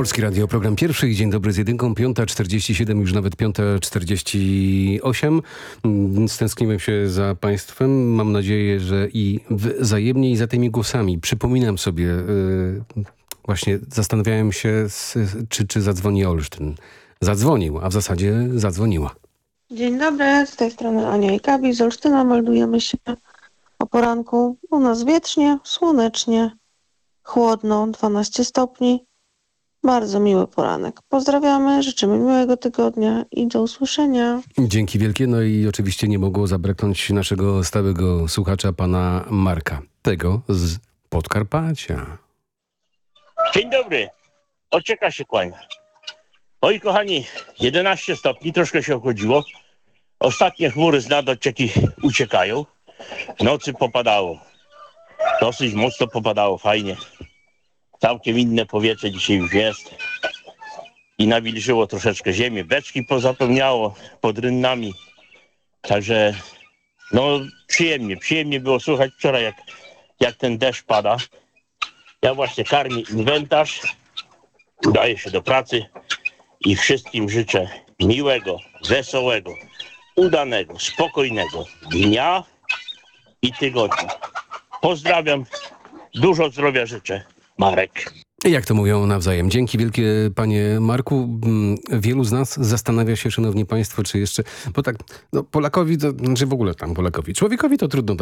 Polskie Radio, program pierwszy i Dzień Dobry z jedynką, 5:47, już nawet 5:48. Stęskniłem się za Państwem. Mam nadzieję, że i wzajemnie i za tymi głosami. Przypominam sobie, właśnie zastanawiałem się, czy zadzwoni Olsztyn. Zadzwonił, a w zasadzie zadzwoniła. Dzień dobry, z tej strony Ania i Gabi z Olsztyna. Meldujemy się o poranku. U nas wietrznie, słonecznie, chłodno, 12 stopni. Bardzo miły poranek. Pozdrawiamy, życzymy miłego tygodnia i do usłyszenia. Dzięki wielkie. No i oczywiście nie mogło zabraknąć naszego stałego słuchacza, pana Marka. Tego z Podkarpacia. Dzień dobry. Ocieka się kłania. Moi kochani, 11 stopni, troszkę się ochłodziło. Ostatnie chmury z nad ocieki uciekają. W nocy popadało. Dosyć mocno popadało, fajnie. Całkiem inne powietrze dzisiaj już jest. I nawilżyło troszeczkę ziemię. Beczki pozapełniało pod rynnami. Także no przyjemnie było słuchać wczoraj jak ten deszcz pada. Ja właśnie karmię inwentarz. Udaję się do pracy i wszystkim życzę miłego, wesołego, udanego, spokojnego dnia i tygodnia. Pozdrawiam, dużo zdrowia życzę. Marek. Jak to mówią nawzajem. Dzięki wielkie, panie Marku. Wielu z nas zastanawia się, szanowni państwo, czy jeszcze... Bo tak, no Polakowi to... Znaczy w ogóle tam Polakowi. Człowiekowi to trudno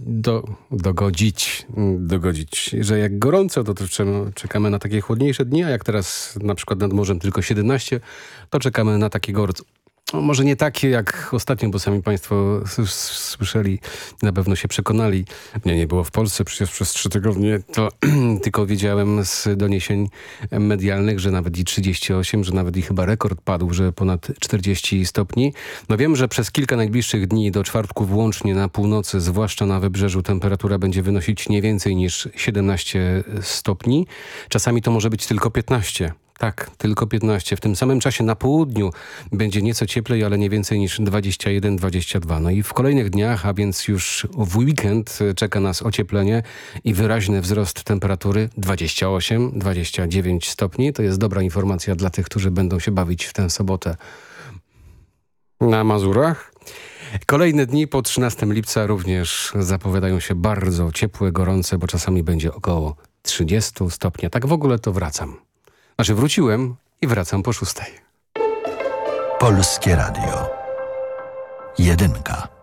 dogodzić. Że jak gorąco, to czekamy na takie chłodniejsze dni, a jak teraz na przykład nad morzem tylko 17, to czekamy na takie no, może nie takie jak ostatnio, bo sami państwo słyszeli, na pewno się przekonali. Mnie nie było w Polsce przecież przez 3 tygodnie, to tylko wiedziałem z doniesień medialnych, że nawet i 38, że nawet i chyba rekord padł, że ponad 40 stopni. No wiem, że przez kilka najbliższych dni do czwartku włącznie na północy, zwłaszcza na wybrzeżu, temperatura będzie wynosić nie więcej niż 17 stopni. Czasami to może być tylko 15. Tak, tylko 15. W tym samym czasie na południu będzie nieco cieplej, ale nie więcej niż 21-22. No i w kolejnych dniach, a więc już w weekend czeka nas ocieplenie i wyraźny wzrost temperatury 28-29 stopni. To jest dobra informacja dla tych, którzy będą się bawić w tę sobotę na Mazurach. Kolejne dni po 13 lipca również zapowiadają się bardzo ciepłe, gorące, bo czasami będzie około 30 stopni. Tak w ogóle to wracam. Wróciłem i wracam po 6. Polskie Radio. 1.